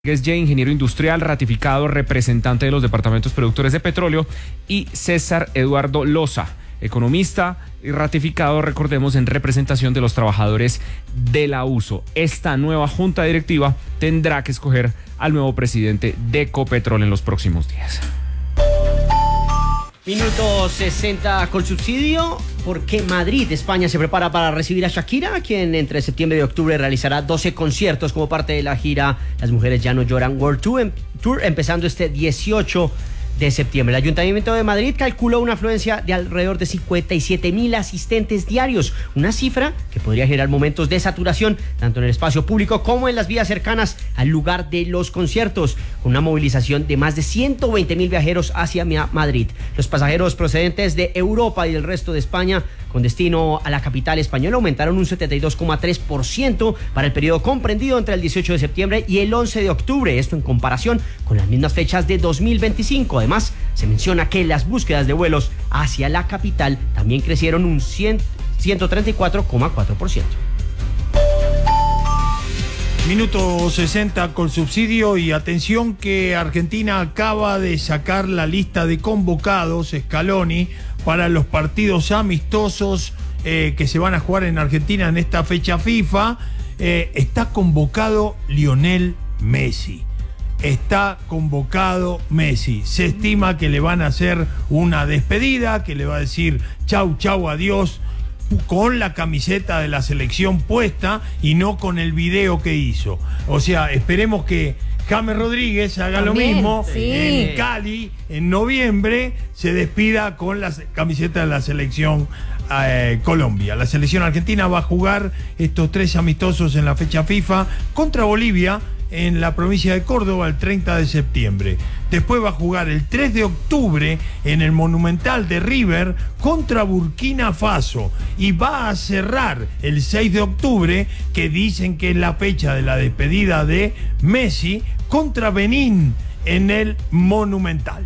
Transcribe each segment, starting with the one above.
J, ingeniero industrial, ratificado, representante de los departamentos productores de petróleo, y César Eduardo Loza, economista y ratificado, recordemos, en representación de los trabajadores de la USO. Esta nueva junta directiva tendrá que escoger al nuevo presidente de Ecopetrol en los próximos días. Minuto 60 con subsidio, porque Madrid, España, se prepara para recibir a Shakira, quien entre septiembre y octubre realizará 12 conciertos como parte de la gira Las Mujeres Ya No Lloran World Tour, empezando este 18 de septiembre. El Ayuntamiento de Madrid calculó una afluencia de alrededor de 57,000 asistentes diarios, una cifra que podría generar momentos de saturación tanto en el espacio público como en las vías cercanas al lugar de los conciertos, con una movilización de más de 120,000 viajeros hacia Madrid. Los pasajeros procedentes de Europa y del resto de España con destino a la capital española aumentaron un 72,3% para el periodo comprendido entre el 18 de septiembre y el 11 de octubre, esto en comparación con las mismas fechas de 2025. Además, se menciona que las búsquedas de vuelos hacia la capital también crecieron un 134,4%. Minuto 60 con subsidio, y atención que Argentina acaba de sacar la lista de convocados, Scaloni, para los partidos amistosos que se van a jugar en Argentina en esta fecha FIFA. Está convocado Lionel Messi. Está convocado Messi. Se estima que le van a hacer una despedida, que le va a decir chau, chau, adiós, con la camiseta de la selección puesta y no con el video que hizo. O sea, esperemos que James Rodríguez haga también lo mismo, sí, en Cali, en noviembre, se despida con la camiseta de la selección Colombia. La selección argentina va a jugar estos 3 amistosos en la fecha FIFA contra Bolivia en la provincia de Córdoba el 30 de septiembre. Después va a jugar el 3 de octubre en el Monumental de River contra Burkina Faso, y va a cerrar el 6 de octubre, que dicen que es la fecha de la despedida de Messi, contra Benín en el Monumental.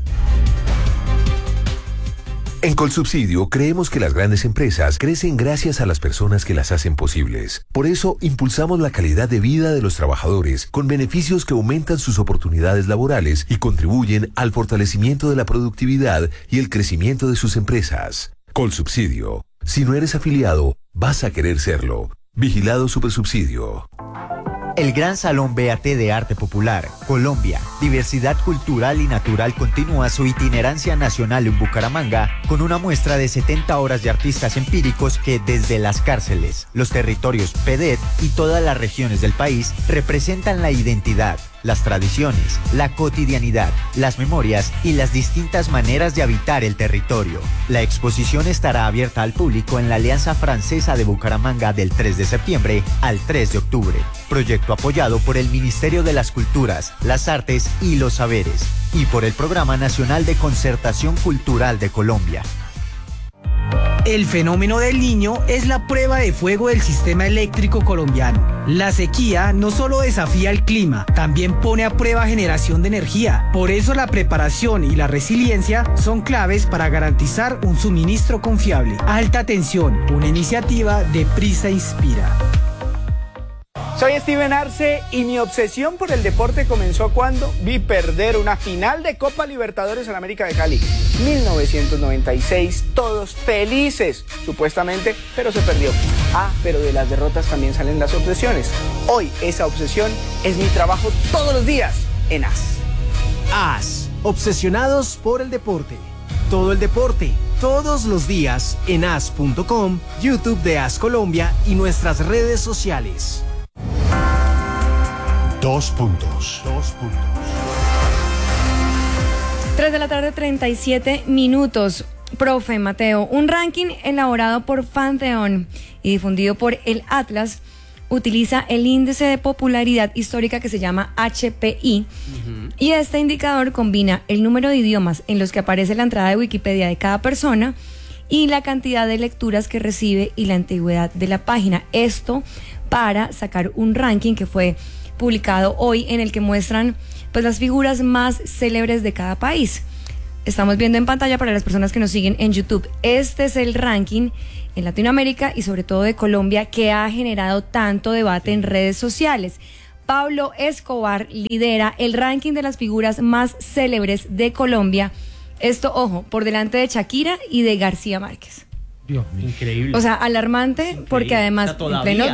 En Colsubsidio creemos que las grandes empresas crecen gracias a las personas que las hacen posibles. Por eso impulsamos la calidad de vida de los trabajadores con beneficios que aumentan sus oportunidades laborales y contribuyen al fortalecimiento de la productividad y el crecimiento de sus empresas. Colsubsidio. Si no eres afiliado, vas a querer serlo. Vigilado Supersubsidio. El Gran Salón BAT de Arte Popular, Colombia, Diversidad Cultural y Natural continúa su itinerancia nacional en Bucaramanga con una muestra de 70 horas de artistas empíricos que desde las cárceles, los territorios PEDET y todas las regiones del país representan la identidad, las tradiciones, la cotidianidad, las memorias y las distintas maneras de habitar el territorio. La exposición estará abierta al público en la Alianza Francesa de Bucaramanga del 3 de septiembre al 3 de octubre. Proyecto apoyado por el Ministerio de las Culturas, las Artes y los Saberes y por el Programa Nacional de Concertación Cultural de Colombia. El fenómeno del Niño es la prueba de fuego del sistema eléctrico colombiano. La sequía no solo desafía el clima, también pone a prueba generación de energía. Por eso la preparación y la resiliencia son claves para garantizar un suministro confiable. Alta Tensión, una iniciativa de Prisa Inspira. Soy Steven Arce y mi obsesión por el deporte comenzó cuando vi perder una final de Copa Libertadores en América de Cali. 1996, todos felices, supuestamente, pero se perdió. Pero de las derrotas también salen las obsesiones. Hoy esa obsesión es mi trabajo todos los días en AS. AS, obsesionados por el deporte. Todo el deporte, todos los días en as.com, YouTube de AS Colombia y nuestras redes sociales. 2 puntos. 3 de la tarde, 37 minutos. Profe Mateo, un ranking elaborado por Pantheon y difundido por el Atlas utiliza el índice de popularidad histórica que se llama HPI, y este indicador combina el número de idiomas en los que aparece la entrada de Wikipedia de cada persona y la cantidad de lecturas que recibe y la antigüedad de la página. Esto para sacar un ranking que fue publicado hoy, en el que muestran pues las figuras más célebres de cada país. Estamos viendo en pantalla para las personas que nos siguen en YouTube. Este es el ranking en Latinoamérica y sobre todo de Colombia, que ha generado tanto debate en redes sociales. Pablo Escobar lidera el ranking de las figuras más célebres de Colombia. Esto, ojo, por delante de Shakira y de García Márquez. Dios mío. Increíble. O sea, alarmante, Increíble. porque además en pleno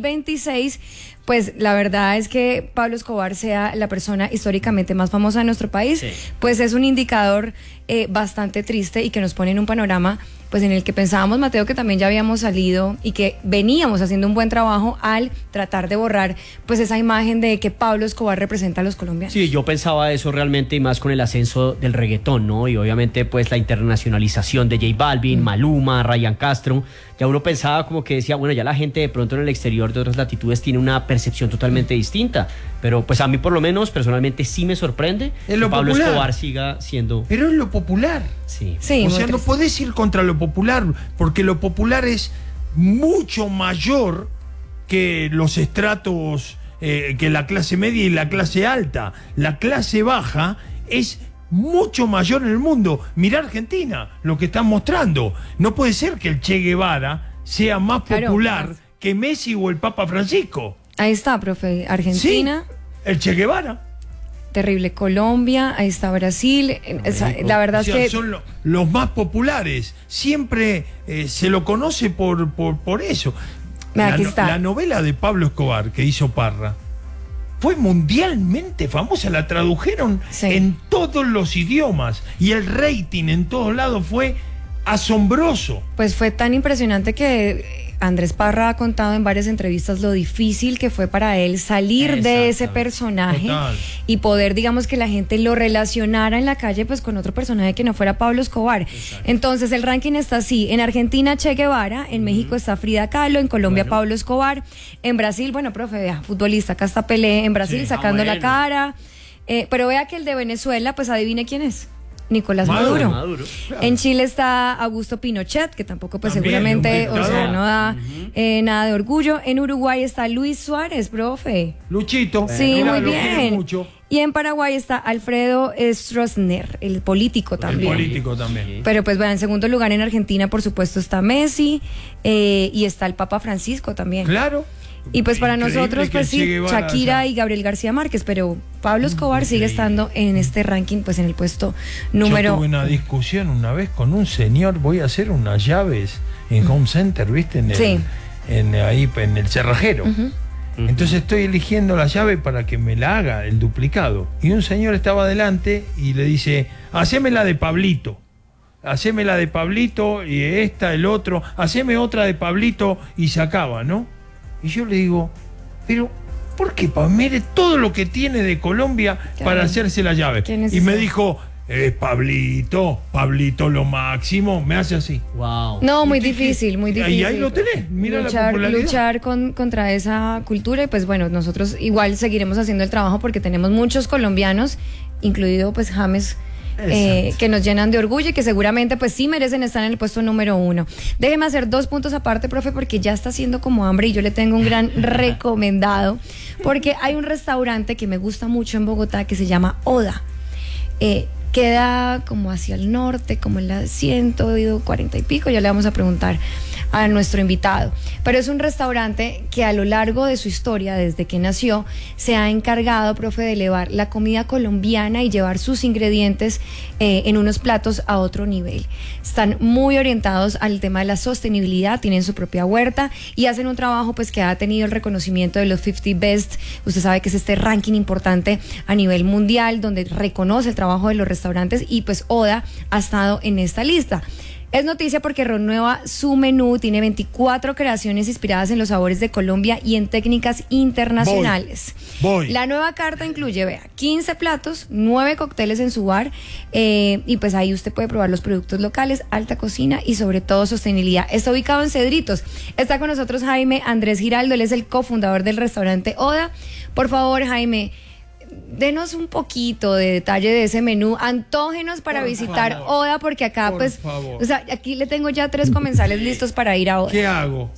2026, pues la verdad es que Pablo Escobar sea la persona históricamente más famosa de nuestro país, pues es un indicador bastante triste y que nos pone en un panorama pues en el que pensábamos, Mateo, que también ya habíamos salido y que veníamos haciendo un buen trabajo al tratar de borrar pues esa imagen de que Pablo Escobar representa a los colombianos. Sí, yo pensaba eso realmente, y más con el ascenso del reggaetón, ¿no? Y obviamente pues la internacionalización de J Balvin, Maluma, Ryan Castro. Ya uno pensaba como que decía, bueno, ya la gente de pronto en el exterior de otras latitudes tiene una percepción totalmente distinta. Pero pues a mí por lo menos personalmente sí me sorprende que Pablo Escobar siga siendo... Pero es lo popular. Sí. O sea, no podés ir contra lo popular, porque lo popular es mucho mayor que los estratos, que la clase media y la clase alta. La clase baja es mucho mayor en el mundo. Mirá Argentina, lo que están mostrando. No puede ser que el Che Guevara sea más popular que Messi o el Papa Francisco. Ahí está, profe. Argentina. Sí, el Che Guevara. Terrible. Colombia, ahí está Brasil. La verdad es que son los más populares. Siempre se lo conoce por eso. Aquí está. La novela de Pablo Escobar que hizo Parra fue mundialmente famosa, la tradujeron en todos los idiomas y el rating en todos lados fue asombroso. Pues fue tan impresionante que Andrés Parra ha contado en varias entrevistas lo difícil que fue para él salir de ese personaje y poder, digamos, que la gente lo relacionara en la calle pues con otro personaje que no fuera Pablo Escobar. Entonces el ranking está así: en Argentina Che Guevara, en México está Frida Kahlo, en Colombia Pablo Escobar, en Brasil, bueno, profe, vea, futbolista, acá está Pelé, en Brasil sacando la cara, pero vea que el de Venezuela, pues adivine quién es. Nicolás Maduro. Claro. En Chile está Augusto Pinochet, que tampoco pues también, seguramente, o sea, no da nada de orgullo. En Uruguay está Luis Suárez, profe. Luchito. Sí, muy bien. Y en Paraguay está Alfredo Stroessner, el político también. El político también. Pero pues bueno, en segundo lugar en Argentina, por supuesto, está Messi y está el Papa Francisco también. Claro. Y pues para nosotros, pues sí, Shakira y Gabriel García Márquez, pero Pablo Escobar sigue estando en este ranking, pues en el puesto número... Yo tuve una discusión una vez con un señor, voy a hacer unas llaves en Home Center, ¿viste? Ahí en el cerrajero. Entonces estoy eligiendo la llave para que me la haga el duplicado. Y un señor estaba adelante y le dice, hacémela de Pablito. Hacémela de Pablito y esta, el otro. Haceme otra de Pablito y se acaba, ¿no? Y yo le digo, pero ¿por qué Pamere todo lo que tiene de Colombia para hacerse la llave? Y me dijo, Pablito lo máximo, me hace así. Wow. No, muy difícil, muy difícil. Y ahí lo tenés, mira la popularidad. Luchar contra esa cultura y pues bueno, nosotros igual seguiremos haciendo el trabajo porque tenemos muchos colombianos, incluido pues James, que nos llenan de orgullo y que seguramente pues sí merecen estar en el puesto número 1. Déjeme hacer 2 puntos aparte, profe, porque ya está haciendo como hambre y yo le tengo un gran recomendado, porque hay un restaurante que me gusta mucho en Bogotá que se llama Oda. Queda como hacia el norte, como en la 140 y pico, ya le vamos a preguntar a nuestro invitado. Pero es un restaurante que a lo largo de su historia, desde que nació, se ha encargado, profe, de elevar la comida colombiana y llevar sus ingredientes en unos platos a otro nivel. Están muy orientados al tema de la sostenibilidad, tienen su propia huerta y hacen un trabajo pues que ha tenido el reconocimiento de los 50 Best. Usted sabe que es este ranking importante a nivel mundial donde reconoce el trabajo de los restaurantes y pues Oda ha estado en esta lista. Es noticia porque renueva su menú, tiene 24 creaciones inspiradas en los sabores de Colombia y en técnicas internacionales. La nueva carta incluye, vea, 15 platos, 9 cócteles en su bar y pues ahí usted puede probar los productos locales, alta cocina y sobre todo sostenibilidad. Está ubicado en Cedritos. Está con nosotros Jaime Andrés Giraldo, él es el cofundador del restaurante Oda. Por favor, Jaime, denos un poquito de detalle de ese menú, antógenos para visitar Oda, porque acá o sea, aquí le tengo ya 3 comensales listos para ir a Oda. ¿Qué hago?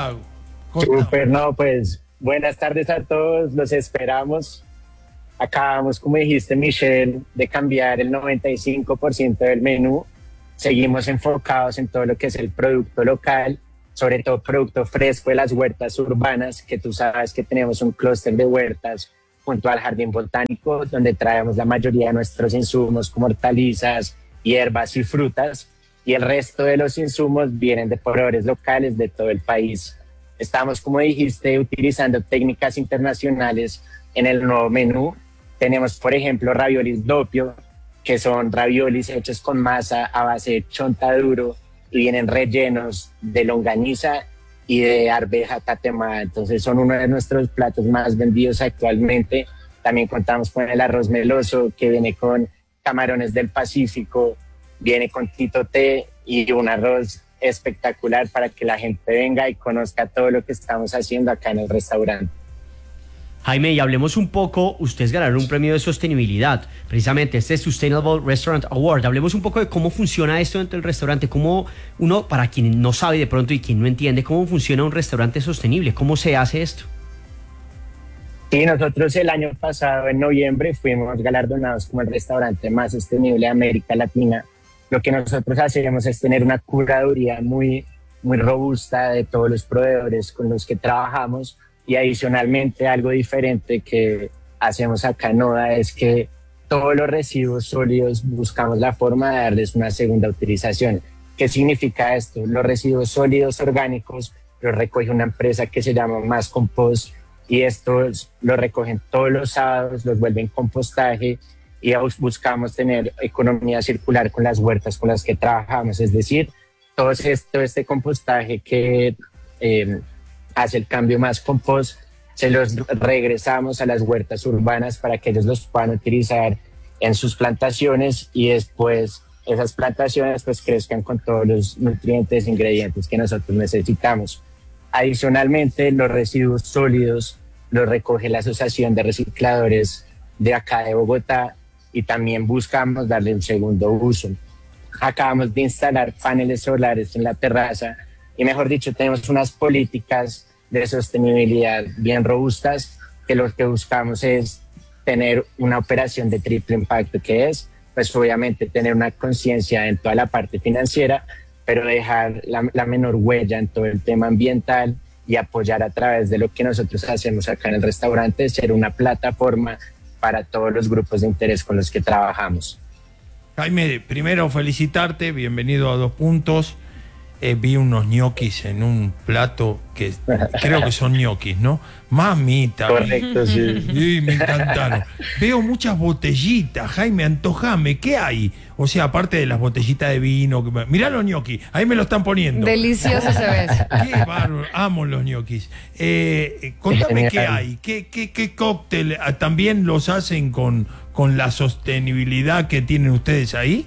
Súper, no, pues buenas tardes a todos, los esperamos. Acabamos, como dijiste, Michelle, de cambiar el 95% del menú. Seguimos enfocados en todo lo que es el producto local. sobre todo producto fresco de las huertas urbanas, que tú sabes que tenemos un clúster de huertas junto al jardín botánico, donde traemos la mayoría de nuestros insumos como hortalizas, hierbas y frutas, y el resto de los insumos vienen de proveedores locales de todo el país. Estamos, como dijiste, utilizando técnicas internacionales en el nuevo menú. Tenemos, por ejemplo, raviolis doppio, que son raviolis hechos con masa a base de chontaduro y vienen rellenos de longaniza y de arveja tatemada. Entonces son uno de nuestros platos más vendidos actualmente. También contamos con el arroz meloso, que viene con camarones del Pacífico, viene con titoté y un arroz espectacular para que la gente venga y conozca todo lo que estamos haciendo acá en el restaurante. Jaime, y hablemos un poco, ustedes ganaron un premio de sostenibilidad, precisamente este Sustainable Restaurant Award. Hablemos un poco de cómo funciona esto dentro del restaurante, cómo uno, para quien no sabe de pronto y quien no entiende, cómo funciona un restaurante sostenible, cómo se hace esto. Sí, nosotros el año pasado, en noviembre, fuimos galardonados como el restaurante más sostenible de América Latina. Lo que nosotros hacemos es tener una curaduría muy robusta de todos los proveedores con los que trabajamos. Y adicionalmente, algo diferente que hacemos acá en Oda es que todos los residuos sólidos buscamos la forma de darles una segunda utilización. ¿Qué significa esto? Los residuos sólidos orgánicos los recoge una empresa que se llama Más Compost, y estos los recogen todos los sábados, los vuelven compostaje, y buscamos tener economía circular con las huertas con las que trabajamos. Es decir, todo este compostaje que hace el cambio Más Compost, se los regresamos a las huertas urbanas para que ellos los puedan utilizar en sus plantaciones, y después esas plantaciones pues crezcan con todos los nutrientes e ingredientes que nosotros necesitamos. Adicionalmente, los residuos sólidos los recoge la Asociación de Recicladores de acá de Bogotá, y también buscamos darle un segundo uso. Acabamos de instalar paneles solares en la terraza, y mejor dicho, tenemos unas políticas de sostenibilidad bien robustas, que lo que buscamos es tener una operación de triple impacto, que es, pues obviamente, tener una conciencia en toda la parte financiera, pero dejar la menor huella en todo el tema ambiental, y apoyar a través de lo que nosotros hacemos acá en el restaurante, ser una plataforma para todos los grupos de interés con los que trabajamos. Jaime, primero felicitarte, bienvenido a 2 Puntos. Vi unos ñoquis en un plato que creo que son ñoquis, ¿no? Mamita. Correcto, sí. Sí, me encantaron. Veo muchas botellitas, Jaime, antojame, ¿qué hay? O sea, aparte de las botellitas de vino, mirá los ñoquis, ahí me lo están poniendo. Delicioso se ve. Qué bárbaro, amo los ñoquis. Contame qué hay, qué cóctel también los hacen con la sostenibilidad que tienen ustedes ahí.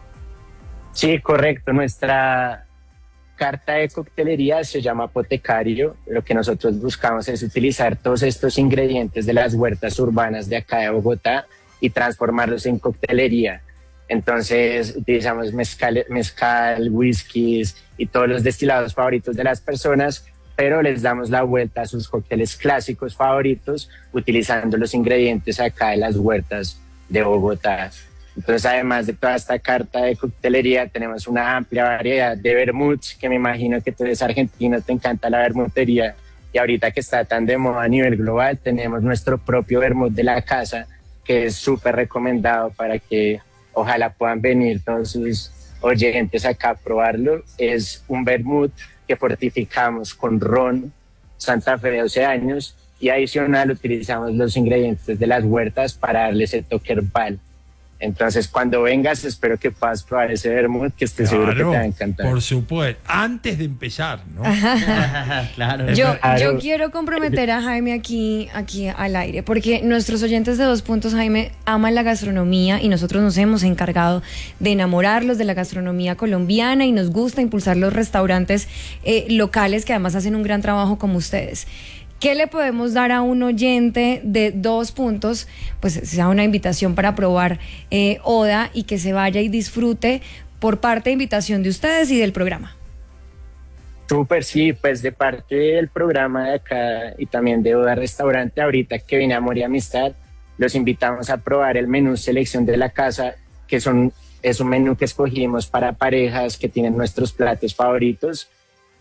Sí, correcto, nuestra carta de coctelería se llama Apotecario. Lo que nosotros buscamos es utilizar todos estos ingredientes de las huertas urbanas de acá de Bogotá y transformarlos en coctelería. Entonces utilizamos mezcal, whiskies y todos los destilados favoritos de las personas, pero les damos la vuelta a sus cócteles clásicos favoritos utilizando los ingredientes acá de las huertas de Bogotá. Entonces, además de toda esta carta de coctelería, tenemos una amplia variedad de vermuts, que me imagino que tú eres argentino, te encanta la vermutería, y ahorita que está tan de moda a nivel global, tenemos nuestro propio vermut de la casa, que es súper recomendado para que ojalá puedan venir todos sus oyentes acá a probarlo. Es un vermut que fortificamos con ron Santa Fe de 12 años, y adicional utilizamos los ingredientes de las huertas para darle ese toque herbal. Entonces, cuando vengas, espero que puedas probar ese vermut, que estoy seguro que te va a encantar. Por supuesto, antes de empezar, ¿no? Claro. Yo quiero comprometer a Jaime aquí al aire, porque nuestros oyentes de 2 Puntos, Jaime, aman la gastronomía, y nosotros nos hemos encargado de enamorarlos de la gastronomía colombiana, y nos gusta impulsar los restaurantes locales, que además hacen un gran trabajo como ustedes. ¿Qué le podemos dar a un oyente de 2 Puntos? Pues sea una invitación para probar Oda, y que se vaya y disfrute por parte de invitación de ustedes y del programa. Súper, sí, pues de parte del programa de acá y también de Oda Restaurante, ahorita que viene Amor y Amistad, los invitamos a probar el menú Selección de la Casa, que es un menú que escogimos para parejas que tienen nuestros platos favoritos.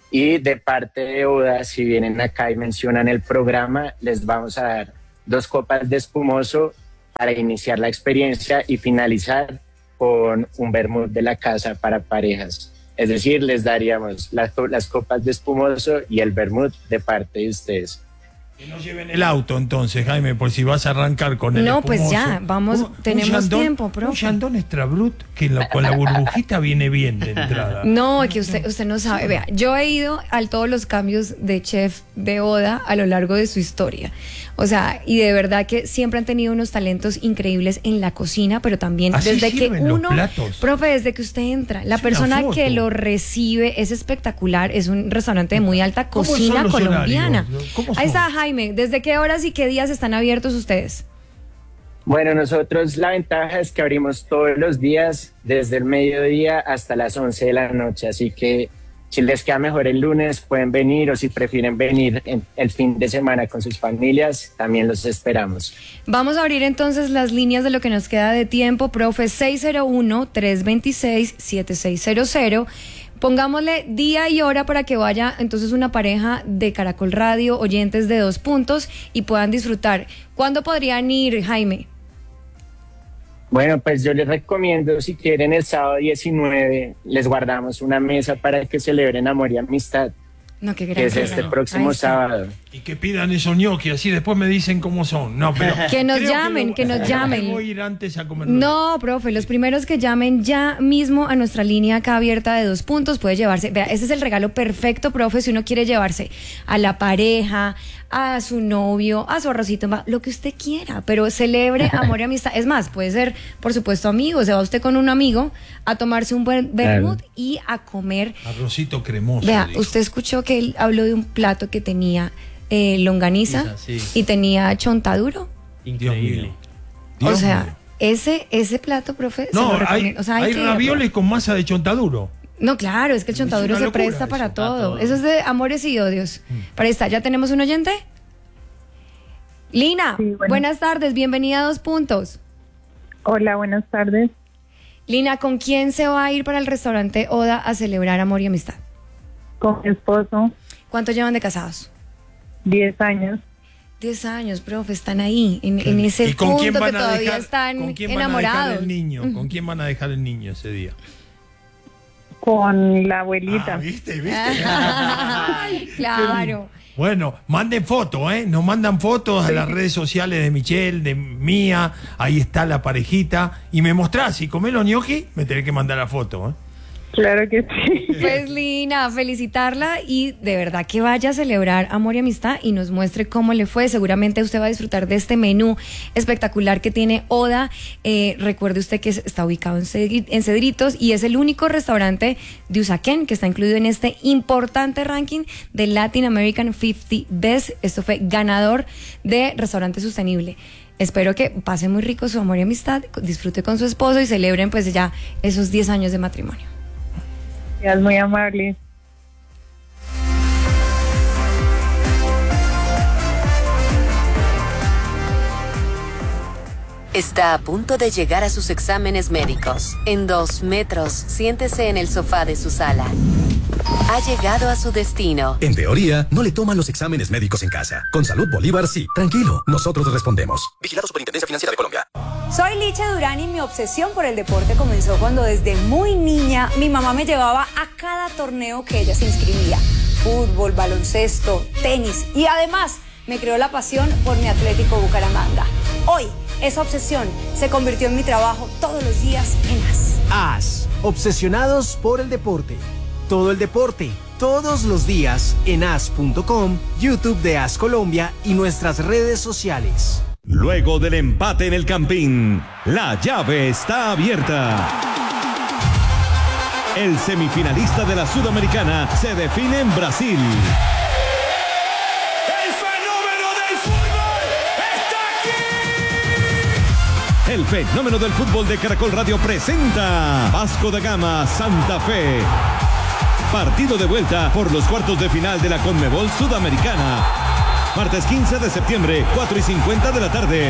Y de parte de Oda, si vienen acá y mencionan el programa, les vamos a dar 2 copas de espumoso para iniciar la experiencia y finalizar con un vermut de la casa para parejas. Es decir, les daríamos las copas de espumoso y el vermut de parte de ustedes. Que no lleven el auto entonces, Jaime, por si vas a arrancar con el No, espumoso. pues ya, vamos, tenemos tiempo, profe. Un Chandon Extra Brut que con la burbujita viene bien de entrada. No, que usted no sabe. Vea, yo he ido a todos los cambios de chef de Oda a lo largo de su historia. O sea, y de verdad que siempre han tenido unos talentos increíbles en la cocina, pero también Así desde que sirven los uno, platos. profe, desde que usted entra, la persona que lo recibe es espectacular, es un restaurante de muy alta ¿Cómo cocina son los colombiana. horarios? ¿Cómo Ahí son? está, Jaime, ¿desde qué horas y qué días están abiertos ustedes? Bueno, nosotros la ventaja es que abrimos todos los días desde el mediodía hasta las 11 de la noche, así que si les queda mejor el lunes pueden venir, o si prefieren venir el fin de semana con sus familias, también los esperamos. Vamos a abrir entonces las líneas de lo que nos queda de tiempo, profe. 601-326-7600. Pongámosle día y hora para que vaya entonces una pareja de Caracol Radio, oyentes de 2 puntos, y puedan disfrutar. ¿Cuándo podrían ir, Jaime? Bueno, pues yo les recomiendo, si quieren, el sábado 19 les guardamos una mesa para que celebren amor y amistad, No, qué que es este próximo sábado. Y que pidan esos ñoquis, así después me dicen cómo son. No, pero Que nos creo llamen, que nos llamen. Voy a ir antes a comer. No, profe, los primeros que llamen ya mismo a nuestra línea acá abierta de 2 puntos puede llevarse. Vea, ese es el regalo perfecto, profe, si uno quiere llevarse a la pareja, a su novio, a su arrocito, lo que usted quiera, pero celebre amor y amistad. Es más, puede ser, por supuesto, amigos. Se va usted con un amigo a tomarse un buen vermut y a comer. Arrocito cremoso. Vea, dijo. usted escuchó que él habló de un plato que tenía longaniza y tenía chontaduro. Increíble. O sea, ese plato, profe, se No, lo recomiendo. O sea, hay que- ravioles con masa de chontaduro. No, claro, es que el chontaduro una se locura presta eso. para todo. Eso es de amores y odios. Para esta, ¿ya tenemos un oyente? Lina, Sí, bueno. buenas tardes, bienvenida a 2 puntos. Hola, buenas tardes. Lina, ¿con quién se va a ir para el restaurante Oda a celebrar amor y amistad? Con mi esposo, ¿Cuánto llevan de casados? 10 años. 10 años, profe, están ahí, en ese ¿Y con quién punto que van a todavía dejar? están ¿Con quién van a dejar enamorados. el niño? ¿Con quién van a dejar el niño ese día? Con la abuelita. ¿Viste? Ay, claro. Bueno, manden fotos, ¿eh? Nos mandan fotos a las redes sociales de Michelle, de Mía. Ahí está la parejita. Y me mostrás, si comés los ñoquis, me tenés que mandar la foto, ¿eh? Claro que sí. Pues Lina, felicitarla y de verdad que vaya a celebrar amor y amistad y nos muestre cómo le fue. Seguramente usted va a disfrutar de este menú espectacular que tiene Oda. Recuerde usted que está ubicado en Cedritos y es el único restaurante de Usaquén que está incluido en este importante ranking de Latin American 50 Best. Esto fue ganador de Restaurante Sostenible. Espero que pase muy rico su amor y amistad, disfrute con su esposo y celebren pues ya esos 10 años de matrimonio. Es muy amable. Está a punto de llegar a sus exámenes médicos. En 2 metros, siéntese en el sofá de su sala. Ha llegado a su destino. En teoría, no le toman los exámenes médicos en casa. Con Salud Bolívar, sí. Tranquilo, nosotros respondemos. Vigilado Superintendencia Financiera de Colombia. Soy Licha Durán y mi obsesión por el deporte comenzó cuando desde muy niña mi mamá me llevaba a cada torneo que ella se inscribía. Fútbol, baloncesto, tenis y además me creó la pasión por mi Atlético Bucaramanga. Hoy, esa obsesión se convirtió en mi trabajo todos los días en AS. AS, obsesionados por el deporte. Todo el deporte, todos los días en as.com, YouTube de AS Colombia y nuestras redes sociales. Luego del empate en el Campín, la llave está abierta. El semifinalista de la Sudamericana se define en Brasil. El fenómeno del fútbol de Caracol Radio presenta Vasco da Gama Santa Fe. Partido de vuelta por los cuartos de final de la Conmebol Sudamericana. Martes 15 de septiembre, 4:50 de la tarde.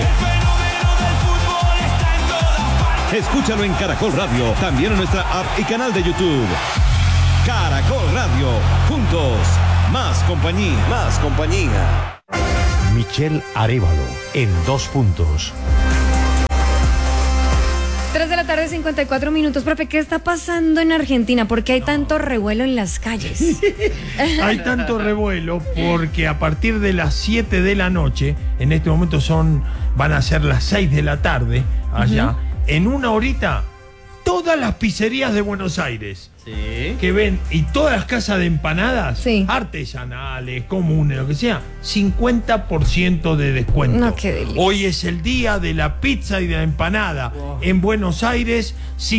Escúchalo en Caracol Radio, también en nuestra app y canal de YouTube. Caracol Radio. Juntos, más compañía. Más compañía. Michelle Arévalo en 2 puntos. 3 de la tarde, 54 minutos. Profe, ¿qué está pasando en Argentina? ¿Por qué hay tanto revuelo en las calles? Hay tanto revuelo porque a partir de las 7 de la noche, en este momento van a ser las 6 de la tarde allá, en una horita, todas las pizzerías de Buenos Aires que ven, y todas las casas de empanadas artesanales, comunes, lo que sea, 50% de descuento. No, qué delicia. Hoy es el día de la pizza y de la empanada. En Buenos Aires,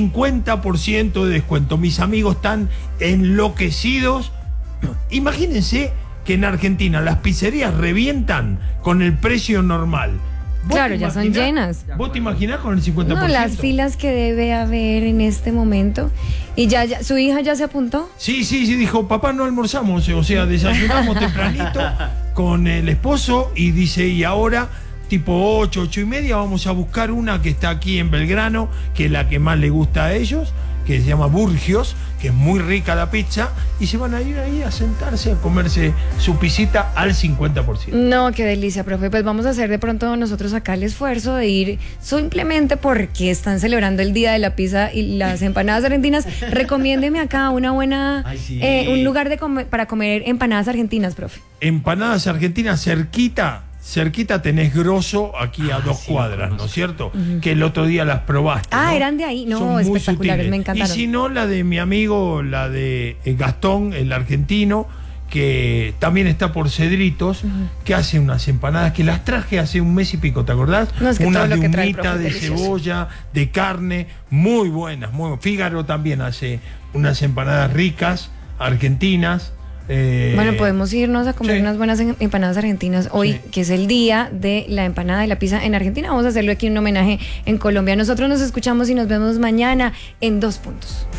50% de descuento. Mis amigos están enloquecidos. Imagínense que en Argentina las pizzerías revientan con el precio normal. Claro, ya son llenas. ¿Vos te imaginás con el 50%? No, las filas que debe haber en este momento. ¿Y ya su hija ya se apuntó? Sí, dijo, papá, no almorzamos, o sea, desayunamos tempranito con el esposo y dice, y ahora, tipo 8:30, vamos a buscar una que está aquí en Belgrano, que es la que más le gusta a ellos, que se llama Burgios, que es muy rica la pizza, y se van a ir ahí a sentarse a comerse su pisita al 50%. No, qué delicia, profe. Pues vamos a hacer de pronto nosotros acá el esfuerzo de ir simplemente porque están celebrando el Día de la Pizza y las empanadas argentinas. Recomiéndeme acá una buena, un lugar para comer empanadas argentinas, profe. Empanadas argentinas cerquita tenés Grosso, aquí a 2 cuadras, ¿no es cierto? Que el otro día las probaste. Ah, ¿no? eran de ahí. No, son muy espectaculares, sutiles. me encantaron. Y si no, la de mi amigo, la de Gastón, el argentino, que también está por Cedritos, que hace unas empanadas que las traje hace un mes y pico, ¿te acordás? No, es que unas todo lo de que trae el humita, profe de es delicioso. cebolla, de carne, muy buenas, muy buenas. Fígaro también hace unas empanadas ricas, argentinas. Bueno, podemos irnos a comer unas buenas empanadas argentinas hoy, que es el día de la empanada y la pizza en Argentina. Vamos a hacerlo aquí en un homenaje en Colombia. Nosotros nos escuchamos y nos vemos mañana en 2 puntos.